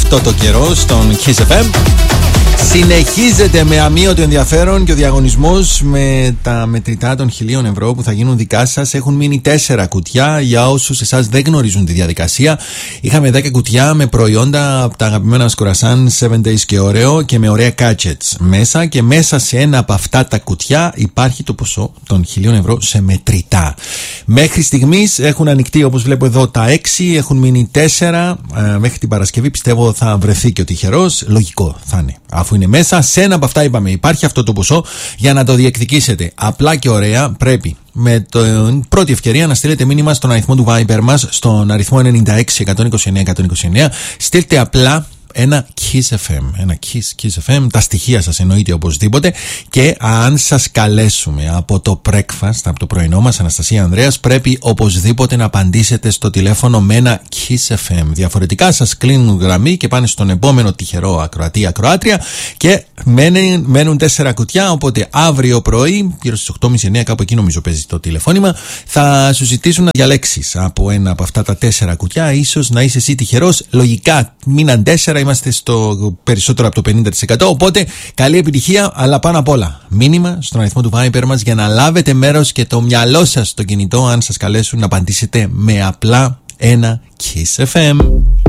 αυτό το καιρό στον Kiss FM. Συνεχίζεται με αμύωτο ενδιαφέρον και ο διαγωνισμός με τα μετρητά των 1.000 ευρώ που θα γίνουν δικά σας. Έχουν μείνει 4 κουτιά. Για όσους εσάς δεν γνωρίζουν τη διαδικασία, είχαμε 10 κουτιά με προϊόντα από τα αγαπημένα μας κουρασάν 7 Days και Oreo και με ωραία gadgets μέσα. Και μέσα σε ένα από αυτά τα κουτιά υπάρχει το ποσό των 1.000 ευρώ σε μετρητά. Μέχρι στιγμής έχουν ανοιχτεί, όπως βλέπω εδώ, τα 6. Έχουν μείνει 4. Μέχρι την Παρασκευή πιστεύω θα βρεθεί και ο τυχερός. Λογικό θα είναι. Αφού είναι μέσα, σε ένα από αυτά είπαμε υπάρχει αυτό το ποσό για να το διεκδικήσετε. Απλά και ωραία πρέπει με την πρώτη ευκαιρία να στείλετε μήνυμα στον αριθμό του Viber μας, στον αριθμό 96 129 129. Στείλτε απλά ένα Kiss FM, ένα Kiss FM, τα στοιχεία σας εννοείται οπωσδήποτε, και αν σας καλέσουμε από το breakfast, από το πρωινό μας, Αναστασία Ανδρέας, πρέπει οπωσδήποτε να απαντήσετε στο τηλέφωνο με ένα Kiss FM. Διαφορετικά σας κλείνουν γραμμή και πάνε στον επόμενο τυχερό ακροατή ακροάτρια και μένουν 4 κουτιά. Οπότε αύριο πρωί, γύρω στις 8.30-9, κάπου εκεί νομίζω παίζει το τηλεφώνημα, θα σου ζητήσουν να διαλέξεις από ένα από αυτά τα 4 κουτιά. Ίσως να είσαι εσύ τυχερός. Λογικά μείναν 4. Είμαστε στο περισσότερο από το 50%. Οπότε καλή επιτυχία, αλλά πάνω απ' όλα μήνυμα στον αριθμό του Viber μας για να λάβετε μέρος και το μυαλό σας στο κινητό, αν σας καλέσουν, να απαντήσετε με απλά ένα Kiss FM.